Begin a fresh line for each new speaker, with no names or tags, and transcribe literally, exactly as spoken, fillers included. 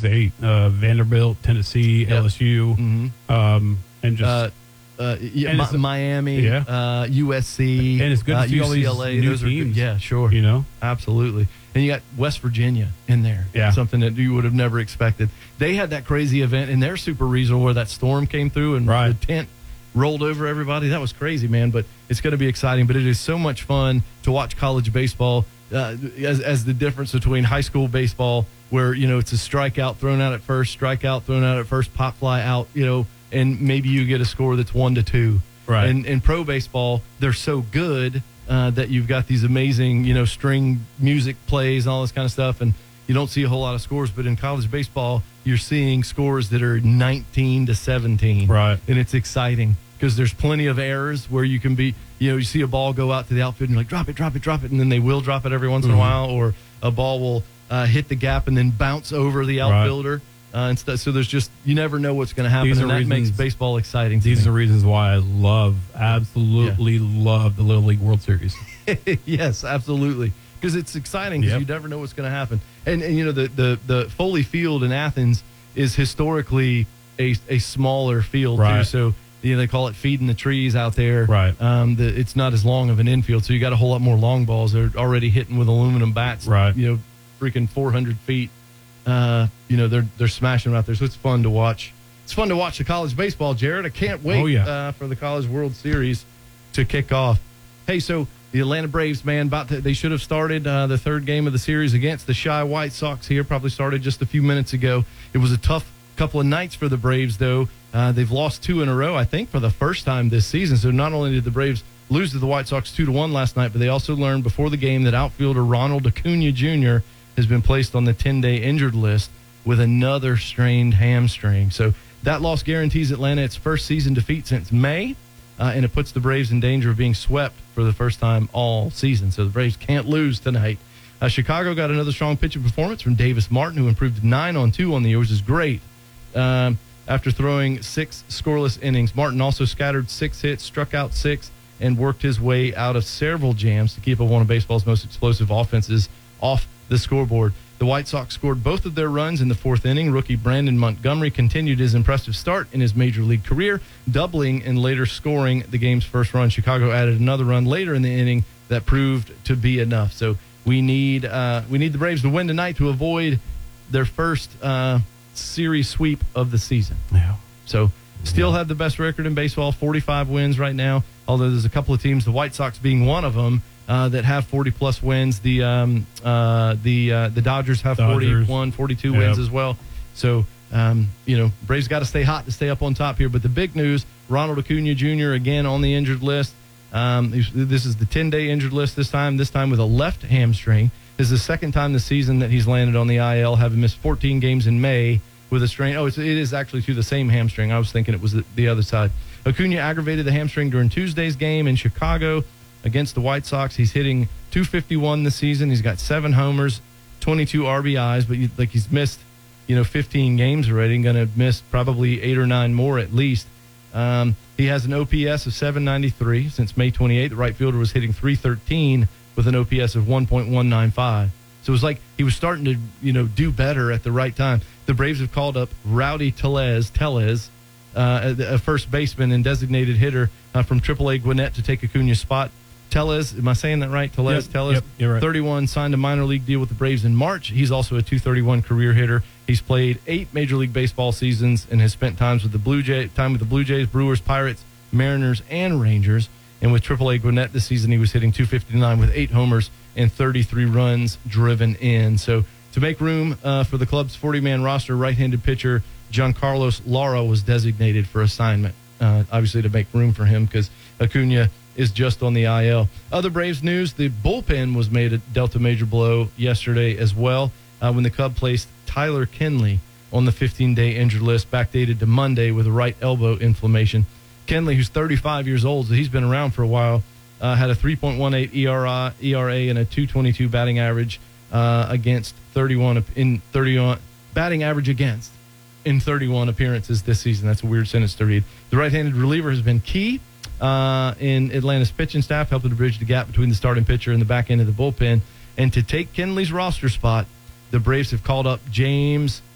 State, uh, Vanderbilt, Tennessee,
Yep.
L S U,
Mm-hmm.
um, and just
Uh, uh, yeah,
And
Mi-
it's-
Miami,
yeah.
uh, U S C,
And it's good to
uh,
see all these
U C L A.
new
Those are good.
teams,
Yeah, sure.
you know,
Absolutely. And you got West Virginia in there.
Yeah.
Something that you would have never expected. They had that crazy event in their super regional where that storm came through and
Right.
the tent rolled over everybody. That was crazy, man. But it's going to be exciting. But it is so much fun to watch college baseball uh, as, as the difference between high school baseball where, you know, it's a strikeout thrown out at first, strikeout thrown out at first, pop fly out, you know, and maybe you get a score that's one to two.
Right.
And in pro baseball, they're so good uh, that you've got these amazing, you know, string music plays and all this kind of stuff, and you don't see a whole lot of scores. But in college baseball, you're seeing scores that are nineteen to seventeen.
Right.
And it's exciting because there's plenty of errors where you can be, you know, you see a ball go out to the outfield and you're like, drop it, drop it, drop it, and then they will drop it every once in a
Mhm.
while, or a ball will uh, hit the gap and then bounce over the outfielder. Uh, and stuff. So there's just, you never know what's going to happen,
These
and
are
that makes
reasons-
baseball exciting to
these
me.
are the reasons why I love, absolutely love the Little League World Series.
Yes, absolutely. Because it's exciting because
Yep.
you never know what's going to happen. And, and, you know, the, the, the Foley Field in Athens is historically a, a smaller field, too.
Right.
So, you know, they call it feeding the trees out there.
Right.
Um, the, it's not as long of an infield, so you got a whole lot more long balls. They're already hitting with aluminum bats.
Right.
You know, freaking four hundred feet. Uh, you know, they're they're smashing them out there, so it's fun to watch. It's fun to watch the college baseball, Jared. I can't wait
Oh, yeah.
uh, for the College World Series to kick off. Hey, so the Atlanta Braves, man, about to, they should have started uh, the third game of the series against the Chi White Sox here. Probably started just a few minutes ago. It was a tough couple of nights for the Braves, though. Uh, they've lost two in a row, I think, for the first time this season. So not only did the Braves lose to the White Sox two to one last night, but they also learned before the game that outfielder Ronald Acuna Junior has been placed on the ten-day injured list with another strained hamstring. So that loss guarantees Atlanta its first season defeat since May, uh, and it puts the Braves in danger of being swept for the first time all season. So the Braves can't lose tonight. Uh, Chicago got another strong pitching performance from Davis Martin, who improved nine on two on the year, which is great. Um, after throwing six scoreless innings, Martin also scattered six hits, struck out six, and worked his way out of several jams to keep up one of baseball's most explosive offenses off the scoreboard. The White Sox scored both of their runs in the fourth inning. Rookie Brandon Montgomery continued his impressive start in his major league career, doubling and later scoring the game's first run. Chicago added another run later in the inning that proved to be enough. So we need uh, we need the Braves to win tonight to avoid their first uh, series sweep of the season.
Yeah.
So still have the best record in baseball, forty-five wins right now, although there's a couple of teams, the White Sox being one of them, uh, that have forty-plus wins. The um, uh, the uh, the Dodgers have
Dodgers.
forty-one, forty-two
Yep.
wins as well. So, um, you know, Braves got to stay hot to stay up on top here. But the big news, Ronald Acuna Junior again on the injured list. Um, this is the ten-day injured list this time, this time with a left hamstring. This is the second time this season that he's landed on the I L, having missed fourteen games in May with a strain. Oh, it's, it is actually to the same hamstring. I was thinking it was the, the other side. Acuna aggravated the hamstring during Tuesday's game in Chicago against the White Sox. He's hitting two fifty-one this season. He's got seven homers, twenty-two R B Is, but you, like he's missed, you know, fifteen games already. Going to miss probably eight or nine more at least. Um, he has an O P S of seven ninety-three since May twenty-eighth. The right fielder was hitting three thirteen with an O P S of one point one nine five. So it was like he was starting to, you know, do better at the right time. The Braves have called up Rowdy Tellez, Tellez, uh, a first baseman and designated hitter uh, from triple A Gwinnett to take Acuna's spot. Tellez, am I saying that right? Tellez,
Yep,
Tellez,
yep, you're right.
thirty-one, signed a minor league deal with the Braves in March. He's also a two thirty-one career hitter. He's played eight Major League Baseball seasons and has spent times with the Blue Jay, time with the Blue Jays, Brewers, Pirates, Mariners, and Rangers. And with triple A Gwinnett this season, he was hitting two fifty-nine with eight homers and thirty-three runs driven in. So to make room uh, for the club's forty-man roster, right-handed pitcher Giancarlos Lara was designated for assignment, uh, obviously to make room for him because Acuna is just on the I L. Other Braves news, the bullpen was made a Delta major blow yesterday as well uh, when the Cub placed Tyler Kenley on the fifteen-day injured list, backdated to Monday with a right elbow inflammation. Kenley, who's thirty-five years old, so he's been around for a while, uh, had a three point one eight E R A, E R A and a two twenty-two batting average uh, against thirty-one in thirty-one batting average against in thirty-one appearances this season. That's a weird sentence to read. The right-handed reliever has been key uh, in Atlanta's pitching staff, helping to bridge the gap between the starting pitcher and the back end of the bullpen. And to take Kenley's roster spot, the Braves have called up James